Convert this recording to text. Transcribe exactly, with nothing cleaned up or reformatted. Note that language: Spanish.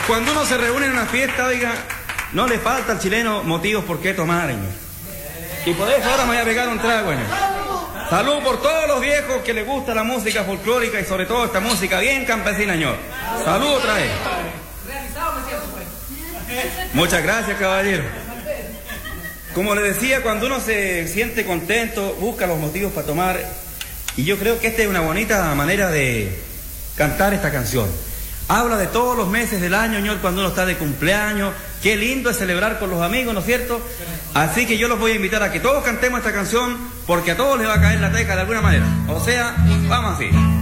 Cuando uno se reúne en una fiesta, oiga, no le falta al chileno motivos por qué tomar, señor. Y por eso ahora me voy a pegar un trago, señor. Salud por todos los viejos que les gusta la música folclórica y sobre todo esta música bien campesina, señor. Salud otra vez. Muchas gracias, caballero. Como le decía, cuando uno se siente contento, busca los motivos para tomar. Y yo creo que esta es una bonita manera de cantar esta canción. Habla de todos los meses del año, señor, cuando uno está de cumpleaños. Qué lindo es celebrar con los amigos, ¿no es cierto? Así que yo los voy a invitar a que todos cantemos esta canción, porque a todos les va a caer la teca de alguna manera. O sea, vamos así.